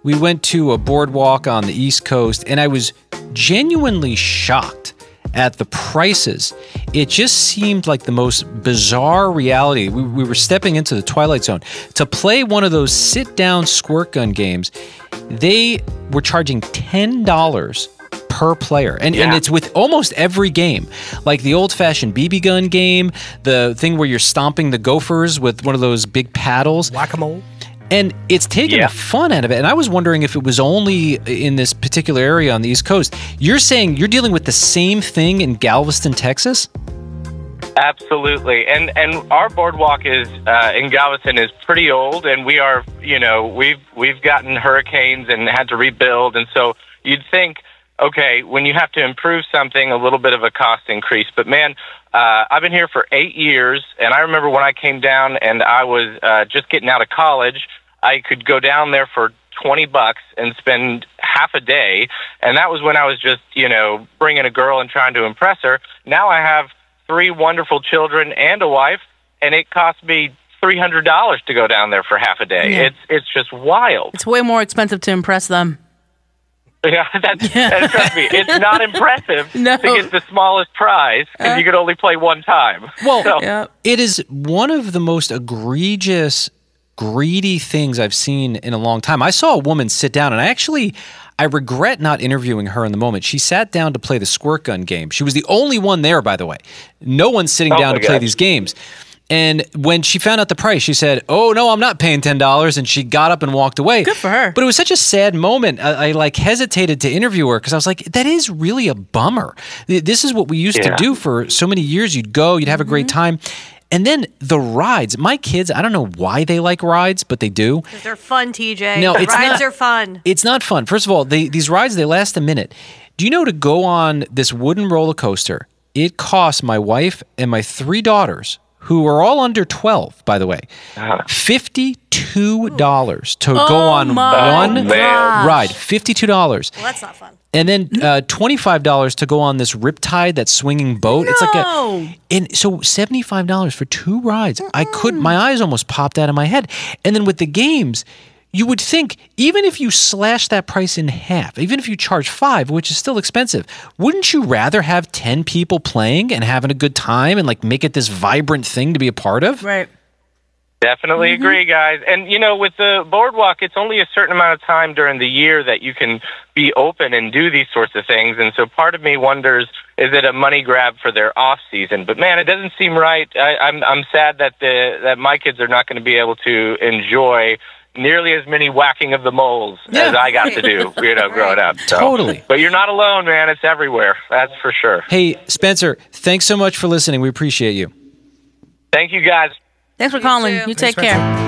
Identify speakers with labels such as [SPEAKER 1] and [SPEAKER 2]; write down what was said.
[SPEAKER 1] we went to a boardwalk on the East Coast, and I was genuinely shocked at the prices. It just seemed like the most bizarre reality. We were stepping into the Twilight Zone. To play one of those sit-down squirt gun games, they were charging $10 per player. And it's with almost every game. Like the old-fashioned BB gun game, the thing where you're stomping the gophers with one of those big paddles.
[SPEAKER 2] Whack-a-mole.
[SPEAKER 1] And it's taken the fun out of it. And I was wondering if it was only in this particular area on the East Coast. You're saying you're dealing with the same thing in Galveston, Texas?
[SPEAKER 3] Absolutely. And our boardwalk is in Galveston is pretty old, and we are, we've gotten hurricanes and had to rebuild. And so you'd think, okay, when you have to improve something, a little bit of a cost increase. But man, I've been here for 8 years, and I remember when I came down and I was just getting out of college, I could go down there for $20 and spend half a day, and that was when I was just, bringing a girl and trying to impress her. Now I have 3 wonderful children and a wife, and it cost me $300 to go down there for half a day.
[SPEAKER 4] Yeah.
[SPEAKER 3] It's just wild.
[SPEAKER 4] It's way more expensive to impress them.
[SPEAKER 3] Yeah, and trust me, it's not impressive to get the smallest prize because you could only play one time.
[SPEAKER 1] Well, it is one of the most egregious, greedy things I've seen in a long time. I saw a woman sit down, and I regret not interviewing her in the moment. She sat down to play the squirt gun game. She was the only one there, by the way. No one's sitting down to play these games. And when she found out the price, she said, "Oh, no, I'm not paying $10," and she got up and walked away.
[SPEAKER 4] Good for her.
[SPEAKER 1] But it was such a sad moment. I hesitated to interview her because I was like, that is really a bummer. This is what we used to do for so many years. You'd go, you'd have a great time. And then the rides. My kids, I don't know why they like rides, but they do.
[SPEAKER 5] Because they're fun, TJ.
[SPEAKER 1] No,
[SPEAKER 5] Rides are fun.
[SPEAKER 1] It's not fun. First of all, these rides, they last a minute. Do you know to go on this wooden roller coaster, it costs my wife and my 3 daughters, who are all under 12, by the way, $52 to go on one ride. $52.
[SPEAKER 5] Well, that's not fun.
[SPEAKER 1] And then $25 to go on this Riptide, that swinging boat.
[SPEAKER 4] No.
[SPEAKER 1] It's like and so $75 for 2 rides. My eyes almost popped out of my head. And then with the games, you would think, even if you slash that price in half, even if you charge $5, which is still expensive, wouldn't you rather have 10 people playing and having a good time and make it this vibrant thing to be a part of?
[SPEAKER 4] Right.
[SPEAKER 3] Definitely agree, guys. And, with the boardwalk, it's only a certain amount of time during the year that you can be open and do these sorts of things. And so part of me wonders, is it a money grab for their off season? But, man, it doesn't seem right. I'm sad that my kids are not going to be able to enjoy nearly as many whacking of the moles as I got to do, growing up. So.
[SPEAKER 1] Totally.
[SPEAKER 3] But you're not alone, man. It's everywhere. That's for sure.
[SPEAKER 1] Hey, Spencer, thanks so much for listening. We appreciate you.
[SPEAKER 3] Thank you, guys.
[SPEAKER 4] Thanks for calling.
[SPEAKER 5] too.
[SPEAKER 4] You take care.